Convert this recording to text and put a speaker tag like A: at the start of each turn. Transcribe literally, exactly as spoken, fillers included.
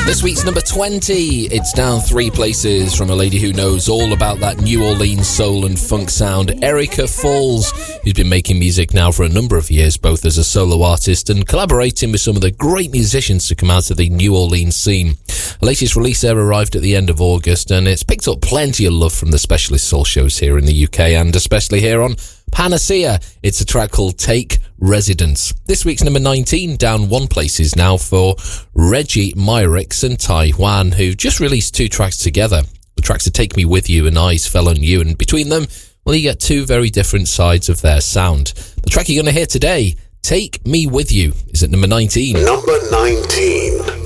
A: This week's number twenty, it's down three places from a lady who knows all about that New Orleans soul and funk sound, Erica Falls, who's been making music now for a number of years, both as a solo artist and collaborating with some of the great musicians to come out of the New Orleans scene. Her latest release there arrived at the end of August, and it's picked up plenty of love from the specialist soul shows here in the U K, and especially here on Panacea. It's a track called Take Residence. This week's number nineteen, down one places now for Reggie Myrix and Taiwan, who just released two tracks together. The tracks are Take Me With You and Eyes Fell On You, and between them, well, you get two very different sides of their sound. The track you're going to hear today, Take Me With You, is at number nineteen.
B: Number nineteen.